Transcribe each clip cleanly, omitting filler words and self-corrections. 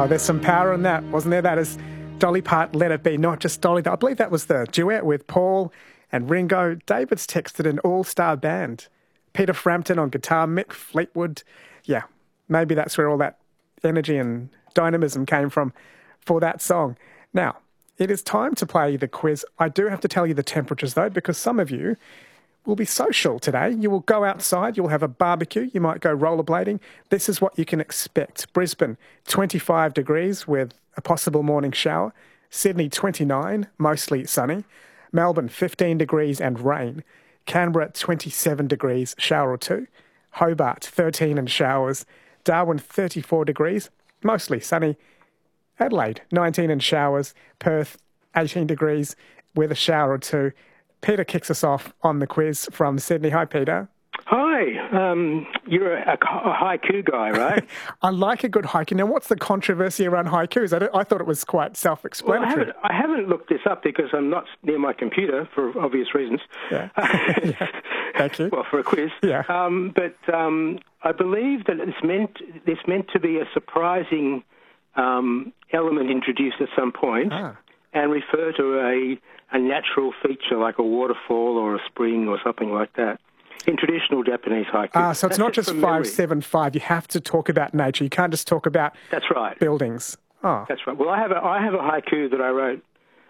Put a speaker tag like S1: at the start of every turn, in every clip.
S1: Oh, there's some power in that, wasn't there? That is Dolly Parton, Let It Be, not just Dolly. I believe that was the duet with Paul and Ringo. David's texted an all-star band. Peter Frampton on guitar, Mick Fleetwood. Yeah, maybe that's where all that energy and dynamism came from for that song. Now, it is time to play the quiz. I do have to tell you the temperatures, though, because some of you will be social today. You will go outside, you'll have a barbecue, you might go rollerblading. This is what you can expect. Brisbane, 25 degrees with a possible morning shower. Sydney, 29, mostly sunny. Melbourne, 15 degrees and rain. Canberra, 27 degrees, shower or two. Hobart, 13 and showers. Darwin, 34 degrees, mostly sunny. Adelaide, 19 and showers. Perth, 18 degrees with a shower or two. Peter kicks us off on the quiz from Sydney. Hi, Peter.
S2: Hi. You're a haiku guy, right?
S1: I like a good haiku. Now, what's the controversy around haikus? I thought it was quite self-explanatory.
S2: Well, I haven't looked this up because I'm not near my computer for obvious reasons.
S1: Yeah. Yeah. Thank you.
S2: Well, for a quiz.
S1: Yeah.
S2: But I believe that it's meant to be a surprising element introduced at some point and refer to a natural feature like a waterfall or a spring or something like that in traditional Japanese haiku.
S1: So it's not just 575. You have to talk about nature. You can't just talk about buildings. Oh.
S2: That's right. Well, I have a haiku that I wrote.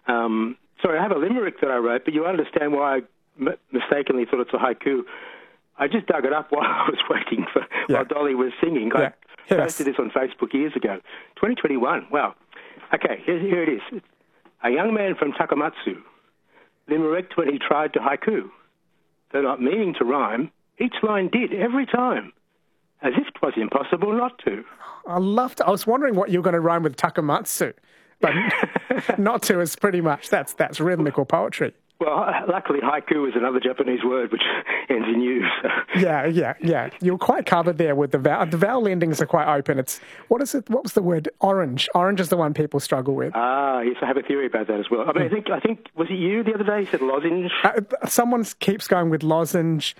S2: I have a limerick that I wrote, but you understand why I mistakenly thought it's a haiku. I just dug it up while I was waiting while Dolly was singing. I posted this on Facebook years ago. 2021. Wow. Okay, here it is. A young man from Takamatsu limericked when he tried to haiku. Though not meaning to rhyme, each line did every time, as if 'twas impossible not to.
S1: I was wondering what you were going to rhyme with Takamatsu, but not to is pretty much, that's rhythmical poetry.
S2: Well, luckily haiku is another Japanese word which ends in U. So.
S1: Yeah. You're quite covered there with the vowel. The vowel endings are quite open. What was the word? Orange. Orange is the one people struggle with.
S2: Yes, I have a theory about that as well. I mean, I think was it you the other day said lozenge?
S1: Someone keeps going with lozenge.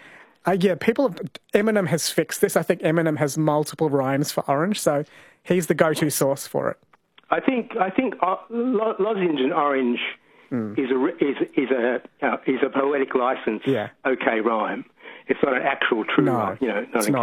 S1: Eminem has fixed this. I think Eminem has multiple rhymes for orange, so he's the go-to source for it. I think
S2: lozenge and orange is a poetic license.
S1: Yeah.
S2: Okay, rhyme. It's not an actual true rhyme.
S1: It's not.